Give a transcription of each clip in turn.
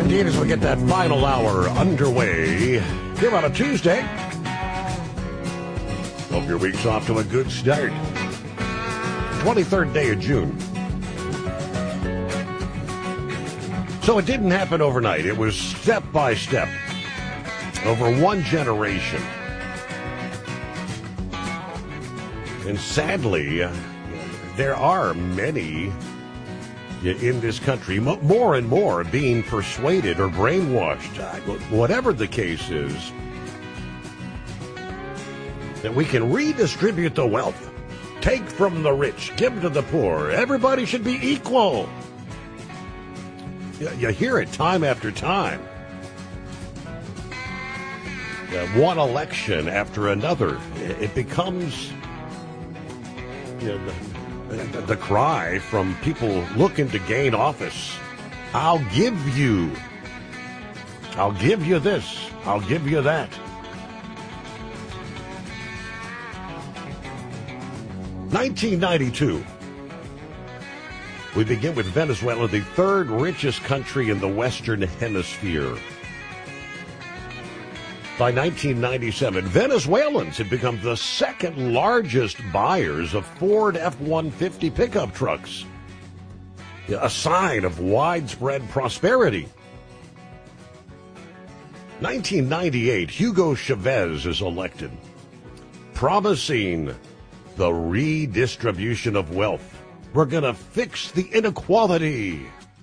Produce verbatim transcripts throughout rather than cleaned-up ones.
indeed, as we get that final hour underway here on a Tuesday. Hope your week's off to a good start. twenty-third day of June. So it didn't happen overnight. It was step by step over one generation. And sadly, uh, there are many in this country, more and more, being persuaded or brainwashed, whatever the case is, that we can redistribute the wealth, take from the rich, give to the poor. Everybody should be equal. You hear it time after time. One election after another, it becomes, you know, the, the cry from people looking to gain office. I'll give you. I'll give you this. I'll give you that. nineteen ninety-two. We begin with Venezuela, the third richest country in the Western Hemisphere. By nineteen ninety-seven, Venezuelans had become the second largest buyers of Ford F one fifty pickup trucks, a sign of widespread prosperity. nineteen ninety-eight, Hugo Chavez is elected, promising the redistribution of wealth. We're going to fix the inequality.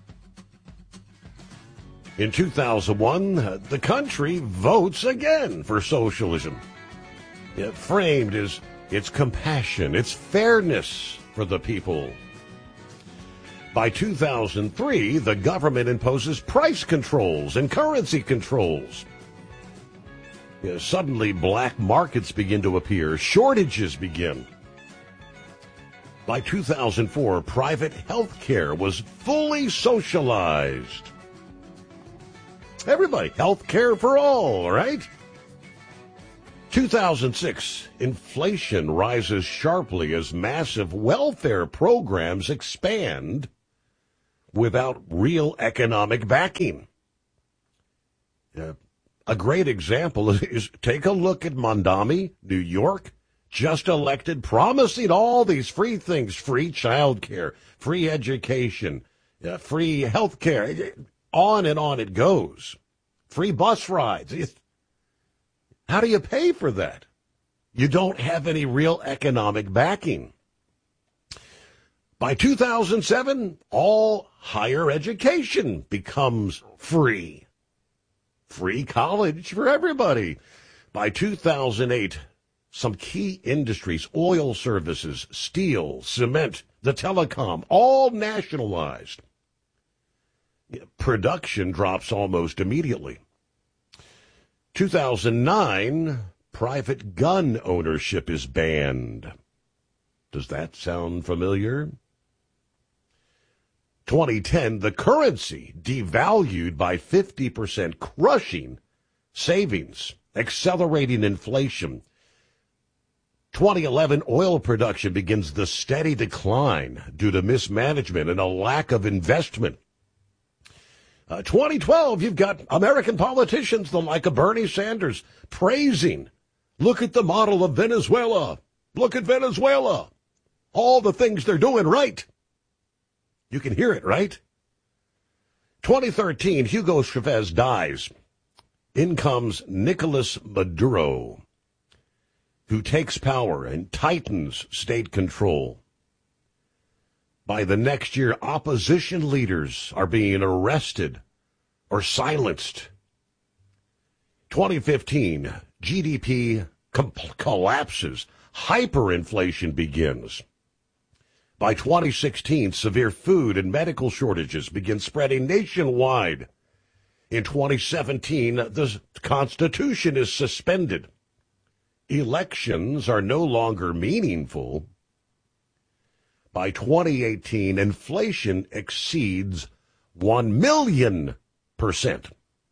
In two thousand one, the country votes again for socialism. It framed as its compassion, its fairness for the people. By two thousand three, the government imposes price controls and currency controls. Yeah, suddenly, black markets begin to appear. Shortages begin. By two thousand four, private health care was fully socialized. Everybody, health care for all, right? two thousand six, inflation rises sharply as massive welfare programs expand without real economic backing. Uh, a great example is, is take a look at Mondami, New York, just elected, promising all these free things, free child care, free education, uh, free health care. On and on it goes. Free bus rides. How do you pay for that? You don't have any real economic backing. By two thousand seven, all higher education becomes free. Free college for everybody. By two thousand eight, some key industries, oil services, steel, cement, the telecom, all nationalized. Production drops almost immediately. two thousand nine, private gun ownership is banned. Does that sound familiar? twenty ten, the currency devalued by fifty percent, crushing savings, accelerating inflation. twenty eleven, oil production begins the steady decline due to mismanagement and a lack of investment. Uh, twenty twelve, you've got American politicians, the like of Bernie Sanders, praising, look at the model of Venezuela. Look at Venezuela. All the things they're doing right. You can hear it, right? twenty thirteen, Hugo Chavez dies. In comes Nicolas Maduro, who takes power and tightens state control. By the next year, opposition leaders are being arrested or silenced. twenty fifteen, G D P com- collapses. Hyperinflation begins. By twenty sixteen, severe food and medical shortages begin spreading nationwide. In twenty seventeen, the Constitution is suspended. Elections are no longer meaningful. By twenty eighteen, inflation exceeds one million percent.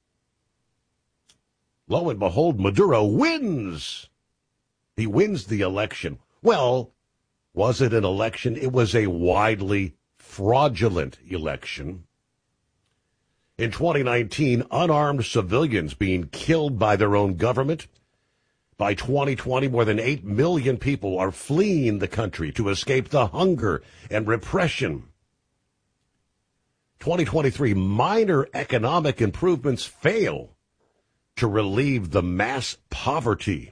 Lo and behold, Maduro wins. He wins the election. Well, was it an election? It was a widely fraudulent election. In twenty nineteen, unarmed civilians being killed by their own government. By twenty twenty, more than eight million people are fleeing the country to escape the hunger and repression. twenty twenty-three, minor economic improvements fail to relieve the mass poverty.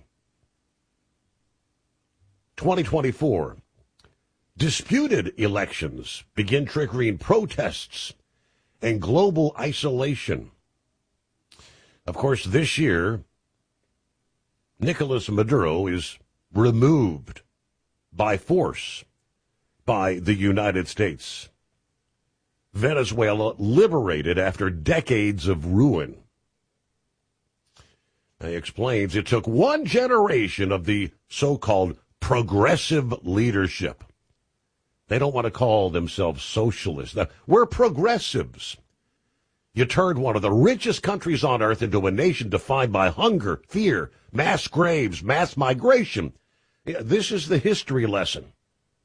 twenty twenty-four, disputed elections begin triggering protests and global isolation. Of course, this year, Nicolas Maduro is removed by force by the United States. Venezuela liberated after decades of ruin. He explains it took one generation of the so-called progressive leadership. They don't want to call themselves socialists. Now, we're progressives. You turned one of the richest countries on earth into a nation defined by hunger, fear, mass graves, mass migration. This is the history lesson.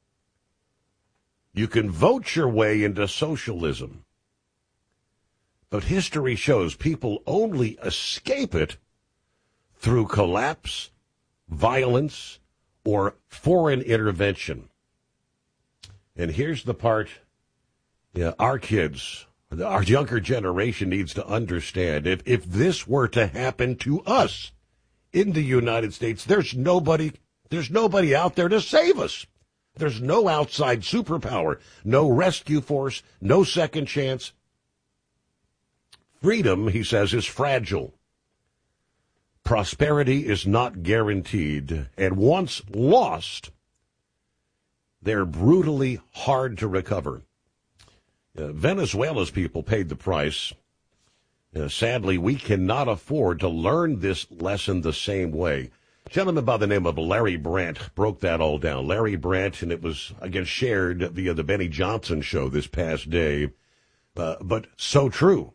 You can vote your way into socialism. But history shows people only escape it through collapse, violence, or foreign intervention. And here's the part yeah, our kids, our younger generation needs to understand. If, if this were to happen to us in the United States, there's nobody, there's nobody out there to save us. There's no outside superpower, no rescue force, no second chance. Freedom, he says, is fragile. Prosperity is not guaranteed, and once lost, they're brutally hard to recover. Uh, Venezuela's people paid the price. Uh, sadly, we cannot afford to learn this lesson the same way. A gentleman by the name of Larry Brandt broke that all down. Larry Brandt, and it was, again, shared via the Benny Johnson show this past day. Uh, but so true.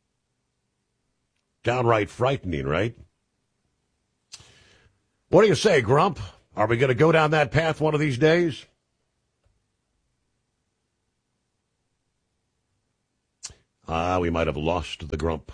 Downright frightening, right? What do you say, Grump? Are we going to go down that path one of these days? Ah, we might have lost the Grump.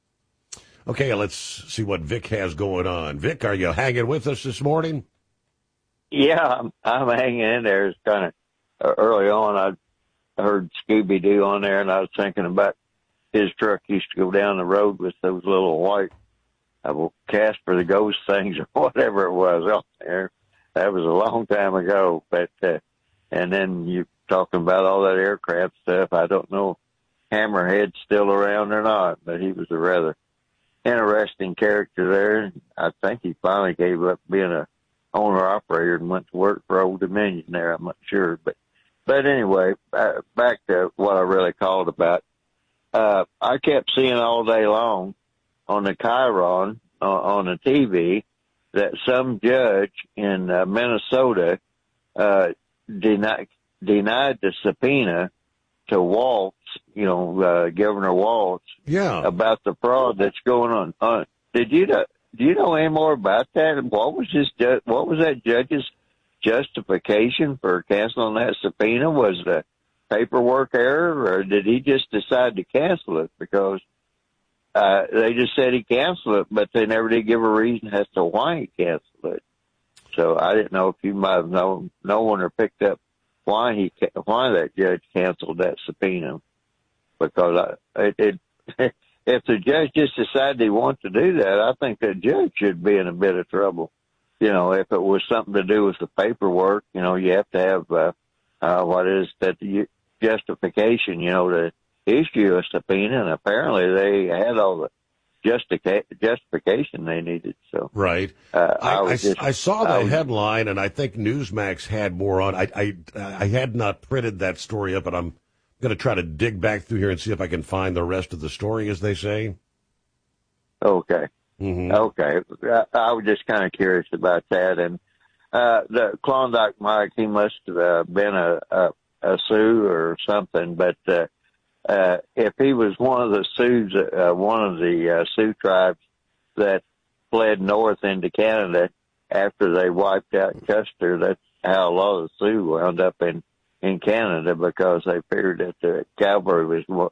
Okay, let's see what Vic has going on. Vic, are you hanging with us this morning? Yeah, I'm, I'm hanging in there. It's kind of uh, early on. I heard Scooby-Doo on there, and I was thinking about his truck used to go down the road with those little white uh, Casper the Ghost things or whatever it was on there. That was a long time ago. But uh, and then you talking about all that aircraft stuff. I don't know if Hammerhead's still around or not, but he was a rather interesting character there. I think he finally gave up being a owner-operator and went to work for Old Dominion there. I'm not sure. But but anyway, uh, back to what I really called about. Uh, I kept seeing all day long on the Chiron, uh, on the T V, that some judge in uh, Minnesota uh, denied, denied the subpoena to Waltz, you know, uh, Governor Waltz, yeah, about the fraud that's going on. Uh, did you know, do you know any more about that? And what was his ju- what was that judge's justification for canceling that subpoena? Was the paperwork error, or did he just decide to cancel it? Because uh, they just said he canceled it, but they never did give a reason as to why he canceled it. So I didn't know if you might have known, known or picked up why he why that judge canceled that subpoena. Because I, it, it, if the judge just decided he wanted to do that, I think the judge should be in a bit of trouble. You know, if it was something to do with the paperwork, you know, you have to have uh, uh, what is that the justification, you know, to issue a subpoena, and apparently they had all the justica- justification they needed. So right, uh, I, I, I, just, I saw the I was, headline, and I think Newsmax had more on. I, I I had not printed that story up, but I'm going to try to dig back through here and see if I can find the rest of the story, as they say. Okay, mm-hmm. okay. I, I was just kind of curious about that, and uh, the Klondike Mike, he must have uh, been a, a a Sioux or something, but uh, uh, if he was one of the Sioux, uh, one of the uh, Sioux tribes that fled north into Canada after they wiped out Custer, that's how a lot of the Sioux wound up in, in Canada, because they figured that the cavalry was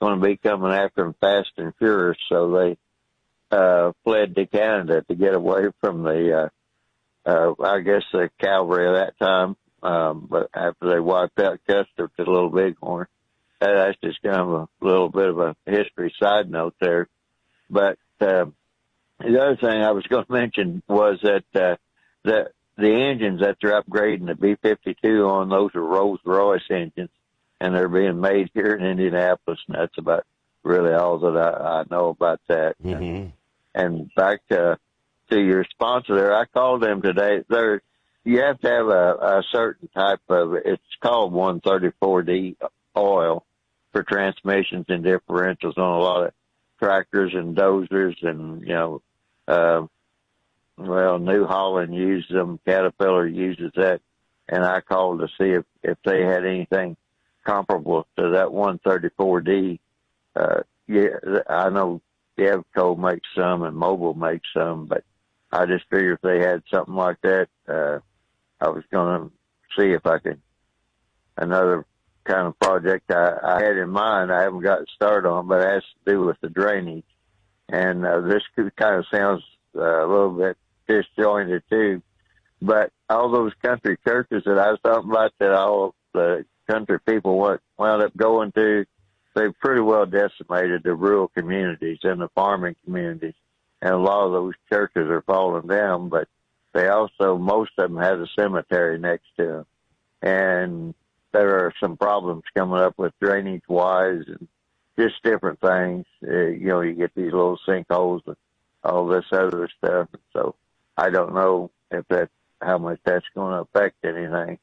going to be coming after them fast and furious, so they uh, fled to Canada to get away from the, uh, uh, I guess, the cavalry of that time. Um, but after they wiped out Custer to Little Bighorn, uh, that's just kind of a little bit of a history side note there. But uh, the other thing I was going to mention was that uh, the the engines that they're upgrading the B fifty-two on, those are Rolls-Royce engines, and they're being made here in Indianapolis, and that's about really all that I, I know about that. Mm-hmm. And back to, to your sponsor there, I called them today. They're, you have to have a, a certain type of, it's called one thirty-four D oil for transmissions and differentials on a lot of tractors and dozers, and, you know, uh, well, New Holland uses them, Caterpillar uses that, and I called to see if, if they had anything comparable to that one thirty-four D. Uh, yeah, I know Devco makes some and Mobil makes some, but I just figured if they had something like that, uh, I was going to see if I could, another kind of project I, I had in mind, I haven't got started on, but it has to do with the drainage. And uh, this kind of sounds uh, a little bit disjointed too, but all those country churches that I was talking about that all the country people went, wound up going to, they've pretty well decimated the rural communities and the farming communities. And a lot of those churches are falling down, but they also, most of them have a cemetery next to them. And there are some problems coming up with drainage-wise and just different things. Uh, you know, you get these little sinkholes and all this other stuff. So I don't know if that, how much that's going to affect anything.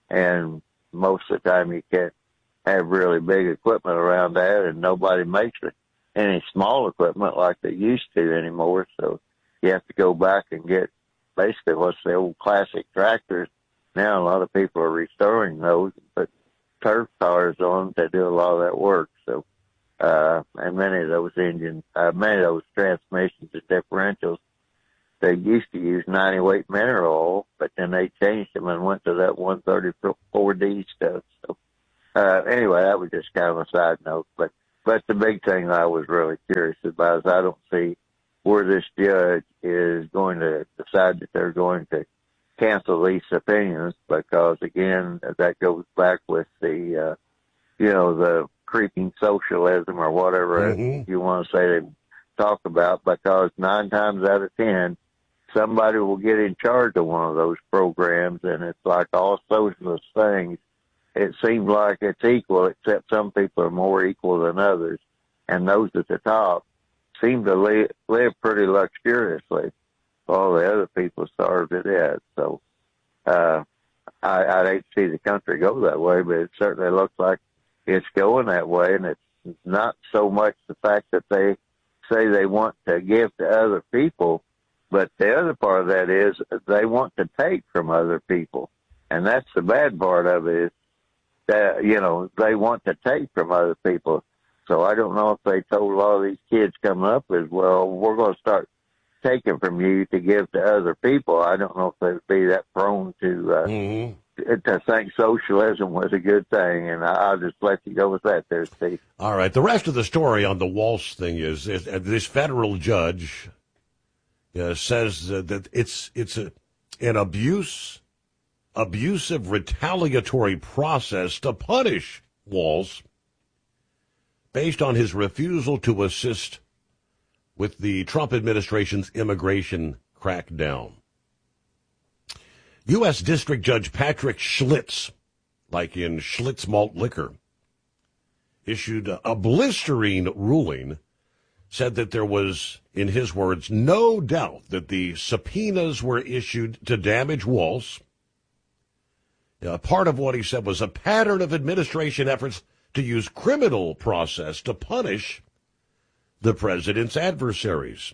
And most of the time you can't have really big equipment around that, and nobody makes it, any small equipment like they used to anymore. So you have to go back and get basically what's the old classic tractors. Now a lot of people are restoring those and put turf cars on them that do a lot of that work. So, uh, and many of those engines, uh, many of those transmissions and differentials, they used to use ninety weight mineral oil, but then they changed them and went to that one thirty-four D stuff. So, uh, anyway, that was just kind of a side note. But, but the big thing I was really curious about is I don't see where this judge is going to decide that they're going to cancel these opinions, because again, that goes back with the, uh, you know, the creeping socialism or whatever mm-hmm. you want to say they talk about, because nine times out of ten, somebody will get in charge of one of those programs, and it's like all socialist things. It seems like it's equal, except some people are more equal than others, and those at the top seem to live, live pretty luxuriously. All the other people starve to death. So uh, I, I'd hate to see the country go that way, but it certainly looks like it's going that way, and it's not so much the fact that they say they want to give to other people, but the other part of that is they want to take from other people, and that's the bad part of it is that, you know, they want to take from other people. So I don't know if they told a lot of these kids coming up as well, we're going to start taking from you to give to other people. I don't know if they'd be that prone to uh, mm-hmm. to think socialism was a good thing, and I'll just let you go with that there, Steve. All right. The rest of the story on the Walsh thing is, is uh, this federal judge uh, says uh, that it's it's a, an abuse, abusive retaliatory process to punish Walsh based on his refusal to assist with the Trump administration's immigration crackdown. U S. District Judge Patrick Schlitz, like in Schlitz Malt Liquor, issued a blistering ruling, said that there was, in his words, no doubt that the subpoenas were issued to damage Walsh. Uh, part of what he said was a pattern of administration efforts to use criminal process to punish the president's adversaries.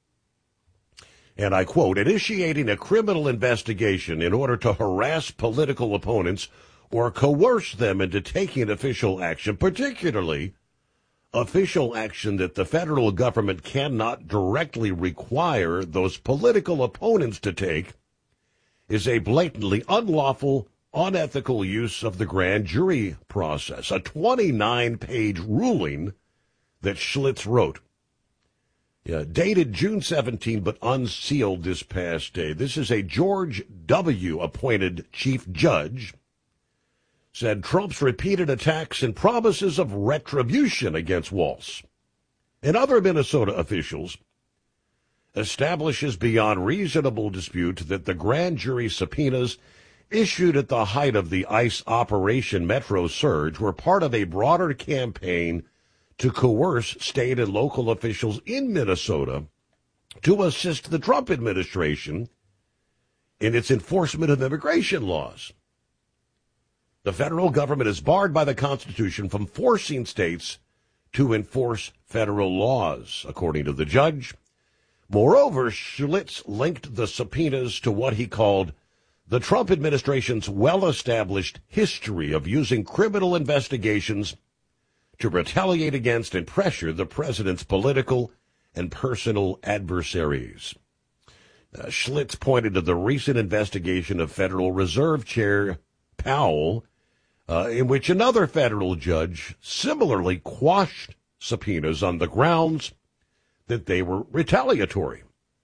And I quote, initiating a criminal investigation in order to harass political opponents or coerce them into taking official action, particularly official action that the federal government cannot directly require those political opponents to take, is a blatantly unlawful, unethical use of the grand jury process. A twenty-nine page ruling that Schlitz wrote. Yeah, dated June seventeenth, but unsealed this past day. This is a George W. appointed chief judge. Said Trump's repeated attacks and promises of retribution against Walz and other Minnesota officials establishes beyond reasonable dispute that the grand jury subpoenas issued at the height of the ICE Operation Metro Surge were part of a broader campaign to coerce state and local officials in Minnesota to assist the Trump administration in its enforcement of immigration laws. The federal government is barred by the Constitution from forcing states to enforce federal laws, according to the judge. Moreover, Schlitz linked the subpoenas to what he called the Trump administration's well-established history of using criminal investigations to retaliate against and pressure the president's political and personal adversaries. Uh, Schlitz pointed to the recent investigation of Federal Reserve Chair Powell, uh, in which another federal judge similarly quashed subpoenas on the grounds that they were retaliatory.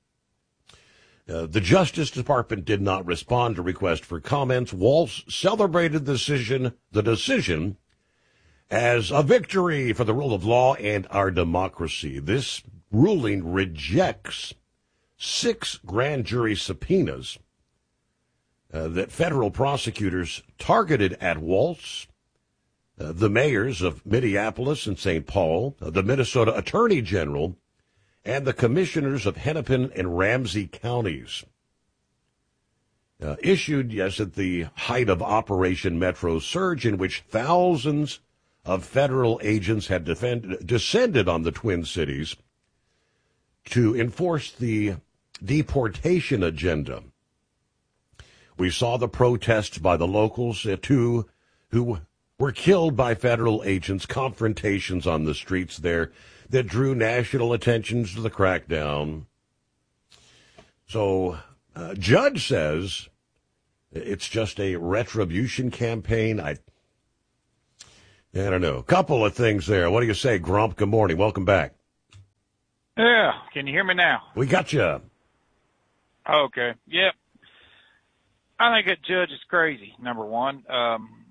Uh, the Justice Department did not respond to requests for comments. Walz celebrated the decision, the decision as a victory for the rule of law and our democracy. This ruling rejects six grand jury subpoenas uh, that federal prosecutors targeted at Walz, uh, the mayors of Minneapolis and Saint Paul, uh, the Minnesota Attorney General, and the commissioners of Hennepin and Ramsey counties. Uh, issued, yes, at the height of Operation Metro Surge, in which thousands of federal agents had defend, descended on the Twin Cities to enforce the deportation agenda. We saw the protests by the locals, uh, too, who were killed by federal agents, confrontations on the streets there that drew national attention to the crackdown. So, uh, Judge says it's just a retribution campaign. I I don't know. A couple of things there. What do you say, Grump? Good morning. Welcome back. Yeah. Can you hear me now? We got you. Okay. Yep. I think that judge is crazy, number one. Um,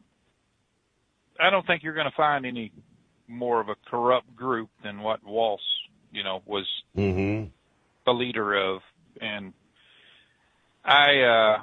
I don't think you're going to find any more of a corrupt group than what Walz, you know, was mm-hmm. the leader of. And I, uh,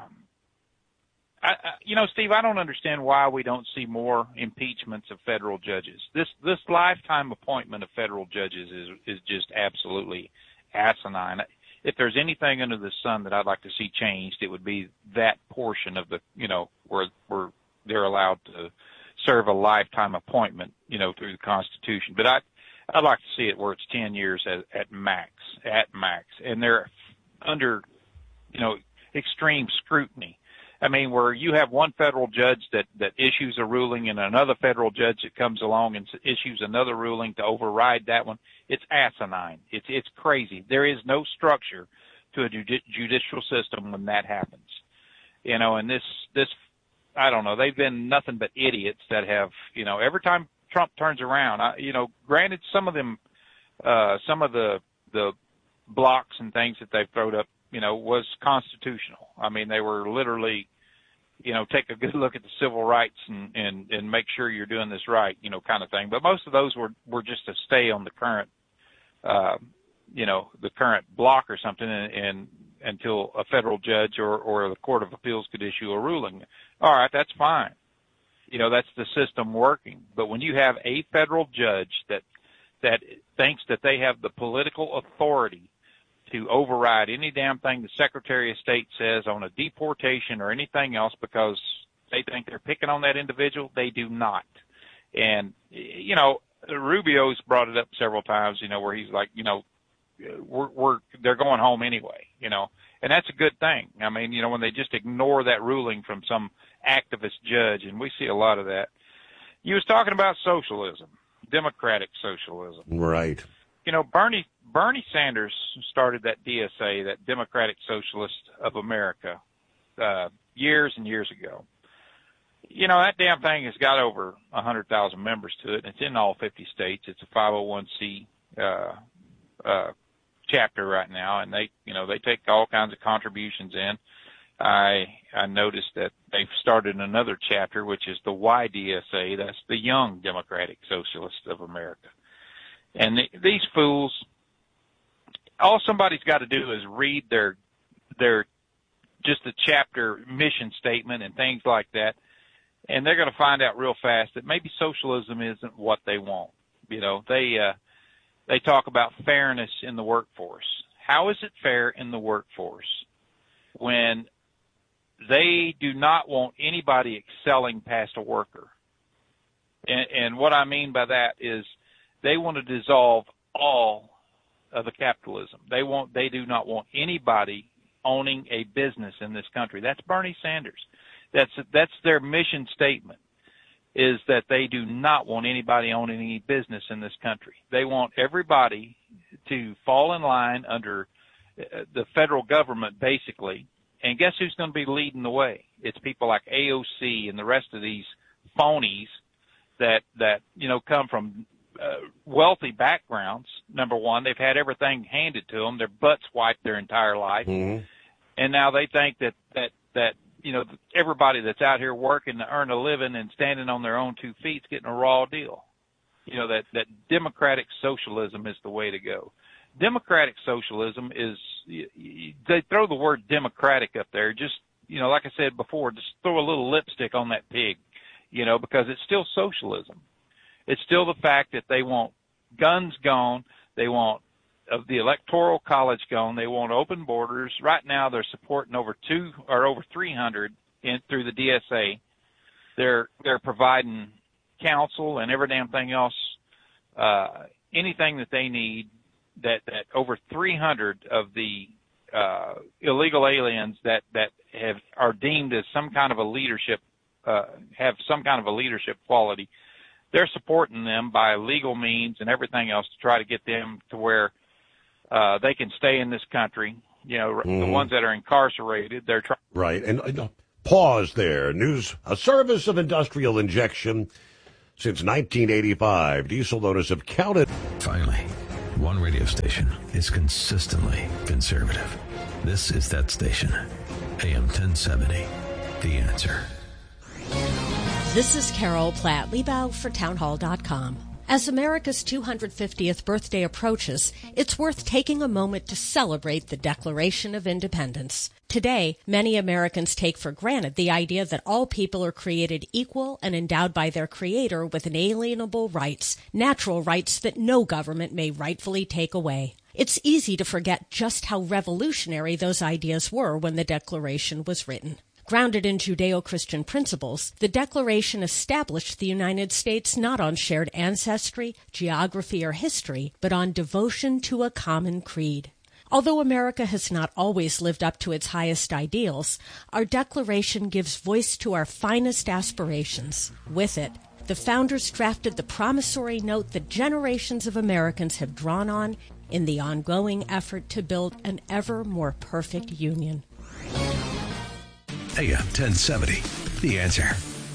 I, you know, Steve, I don't understand why we don't see more impeachments of federal judges. This this lifetime appointment of federal judges is is just absolutely asinine. If there's anything under the sun that I'd like to see changed, it would be that portion of the, you know, where where they're allowed to serve a lifetime appointment, you know, through the Constitution. But I I'd like to see it where it's ten years at, at max, at max, and they're under, you know, extreme scrutiny. I mean, where you have one federal judge that, that issues a ruling and another federal judge that comes along and issues another ruling to override that one, it's asinine. It's it's crazy. There is no structure to a judi- judicial system when that happens. You know, and this, this, I don't know, they've been nothing but idiots that have, you know, every time Trump turns around, I, you know, granted some of them, uh, some of the, the blocks and things that they've thrown up, you know, was constitutional. I mean, they were literally, you know, take a good look at the civil rights and, and, and make sure you're doing this right, you know, kind of thing. But most of those were, were just to stay on the current, uh, you know, the current block or something and, and until a federal judge or, or the Court of Appeals could issue a ruling. All right, that's fine. You know, that's the system working. But when you have a federal judge that, that thinks that they have the political authority to override any damn thing the Secretary of State says on a deportation or anything else because they think they're picking on that individual, they do not. And, you know, Rubio's brought it up several times, you know, where he's like, you know, we're, we're, they're going home anyway, you know, and that's a good thing. I mean, you know, when they just ignore that ruling from some activist judge, and we see a lot of that. You was talking about socialism, democratic socialism. Right. You know, Bernie, Bernie Sanders started that D S A, that Democratic Socialist of America, uh, years and years ago. you know, that damn thing has got over one hundred thousand members to it. It's in all fifty states. It's a five oh one c uh, uh, chapter right now, and they, you know, they take all kinds of contributions in. I I noticed that they've started another chapter, which is the Y D S A. That's the Young Democratic Socialists of America. And the, these fools, all somebody's got to do is read their their just the chapter mission statement and things like that, and they're going to find out real fast that maybe socialism isn't what they want. You know, they uh, they talk about fairness in the workforce. How is it fair in the workforce when they do not want anybody excelling past a worker? And, and what I mean by that is they want to dissolve all of the capitalism. They want, they do not want anybody owning a business in this country. That's Bernie Sanders. That's, that's their mission statement, is that they do not want anybody owning any business in this country. They want everybody to fall in line under the federal government, basically. And guess who's going to be leading the way? It's people like A O C and the rest of these phonies that, that, you know, come from uh, wealthy backgrounds. Number one, they've had everything handed to them. Their butts wiped their entire life. Mm-hmm. And now they think that, that, that, you know, everybody that's out here working to earn a living and standing on their own two feet is getting a raw deal. You know, that, that democratic socialism is the way to go. Democratic socialism is, they throw the word democratic up there. Just, you know, like I said before, just throw a little lipstick on that pig, you know, because it's still socialism. It's still the fact that they want guns gone. They want of the electoral college gone. They want open borders. Right now they're supporting over two or over three hundred in, through the D S A. They're, they're providing counsel and every damn thing else, uh, anything that they need. That, that over three hundred of the uh, illegal aliens that, that have are deemed as some kind of a leadership, uh, have some kind of a leadership quality, they're supporting them by legal means and everything else to try to get them to where uh, they can stay in this country. You know, mm-hmm. The ones that are incarcerated, they're trying. Right, and uh, pause there. News: a service of industrial injection since nineteen eighty-five. Diesel owners have counted. Finally. One radio station is consistently conservative. This is that station. A M ten seventy, The Answer. This is Carol Platt-Liebau for townhall dot com. As America's two hundred fiftieth birthday approaches, it's worth taking a moment to celebrate the Declaration of Independence. Today, many Americans take for granted the idea that all people are created equal and endowed by their Creator with inalienable rights, natural rights that no government may rightfully take away. It's easy to forget just how revolutionary those ideas were when the Declaration was written. Grounded in Judeo-Christian principles, the Declaration established the United States not on shared ancestry, geography, or history, but on devotion to a common creed. Although America has not always lived up to its highest ideals, our Declaration gives voice to our finest aspirations. With it, the founders drafted the promissory note that generations of Americans have drawn on in the ongoing effort to build an ever more perfect union. A M ten seventy, The Answer.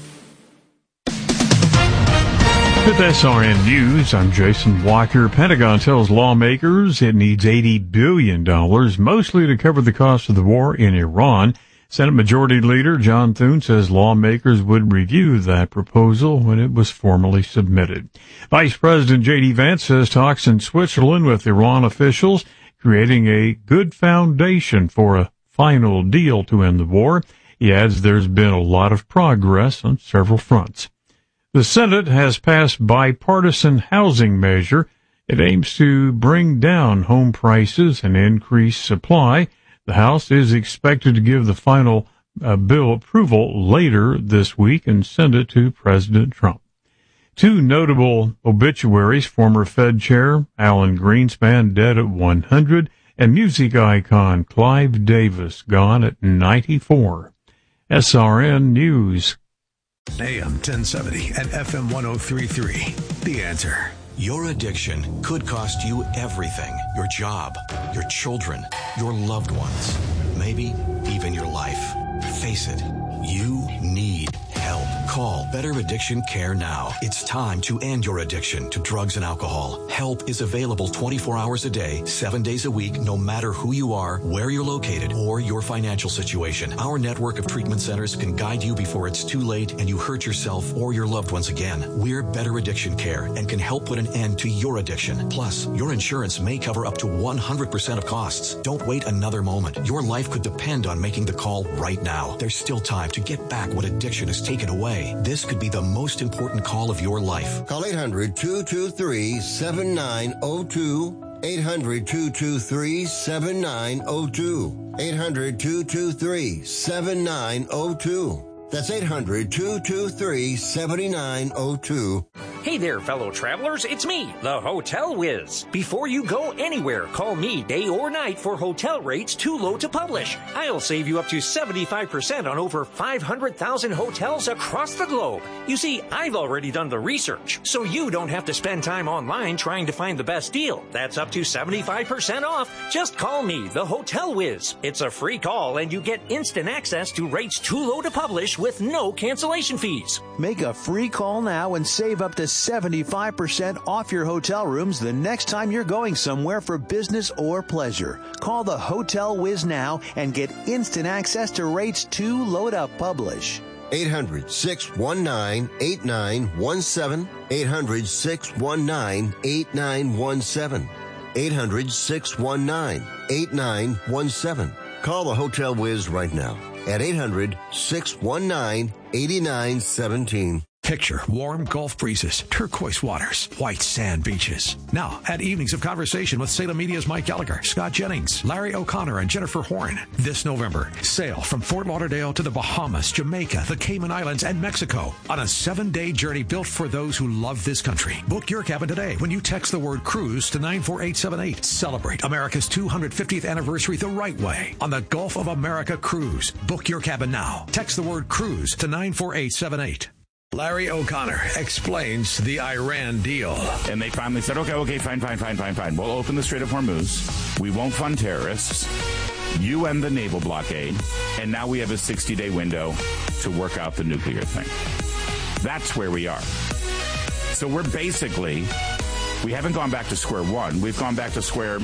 With S R N News, I'm Jason Walker. Pentagon tells lawmakers it needs eighty billion dollars, mostly to cover the cost of the war in Iran. Senate Majority Leader John Thune says lawmakers would review that proposal when it was formally submitted. Vice President J D Vance says talks in Switzerland with Iran officials creating a good foundation for a final deal to end the war. He adds there's been a lot of progress on several fronts. The Senate has passed bipartisan housing measure. It aims to bring down home prices and increase supply. The House is expected to give the final uh, bill approval later this week and send it to President Trump. Two notable obituaries: former Fed Chair Alan Greenspan, dead at one hundred, and music icon Clive Davis, gone at ninety-four. S R N News. A M ten seventy and F M one oh three point three. The Answer. Your addiction could cost you everything. Your job, your children, your loved ones, maybe even your life. Face it, you need help. Call Better Addiction Care now. It's time to end your addiction to drugs and alcohol. Help is available twenty-four hours a day, seven days a week, no matter who you are, where you're located, or your financial situation. Our network of treatment centers can guide you before it's too late and you hurt yourself or your loved ones again. We're Better Addiction Care and can help put an end to your addiction. Plus, your insurance may cover up to one hundred percent of costs. Don't wait another moment. Your life could depend on making the call right now. There's still time to get back what addiction has taken away. This could be the most important call of your life. Call eight hundred, two two three, seven nine zero two. eight hundred, two two three, seven nine zero two. eight hundred, two two three, seven nine zero two. That's eight hundred, two two three, seven nine zero two. Hey there, fellow travelers. It's me, the Hotel Whiz. Before you go anywhere, call me day or night for hotel rates too low to publish. I'll save you up to seventy-five percent on over five hundred thousand hotels across the globe. You see, I've already done the research, so you don't have to spend time online trying to find the best deal. That's up to seventy-five percent off. Just call me, the Hotel Whiz. It's a free call, and you get instant access to rates too low to publish with no cancellation fees. Make a free call now and save up to seventy-five percent off your hotel rooms the next time you're going somewhere for business or pleasure. Call the Hotel Whiz now and get instant access to rates too low to publish. eight hundred, six one nine, eight nine one seven. eight hundred, six one nine, eight nine one seven. eight hundred, six one nine, eight nine one seven. Call the Hotel Whiz right now at eight hundred, six one nine, eight nine one seven. Picture warm Gulf breezes, turquoise waters, white sand beaches. Now, at Evenings of Conversation with Salem Media's Mike Gallagher, Scott Jennings, Larry O'Connor, and Jennifer Horn. This November, sail from Fort Lauderdale to the Bahamas, Jamaica, the Cayman Islands, and Mexico on a seven-day journey built for those who love this country. Book your cabin today when you text the word cruise to nine four eight seven eight. Celebrate America's two hundred fiftieth anniversary the right way on the Gulf of America Cruise. Book your cabin now. Text the word cruise to nine four eight seven eight. Larry O'Connor explains the Iran deal. And they finally said, okay, okay, fine, fine, fine, fine, fine. We'll open the Strait of Hormuz. We won't fund terrorists. You end the naval blockade. And now we have a sixty-day window to work out the nuclear thing. That's where we are. So we're basically, we haven't gone back to square one. We've gone back to square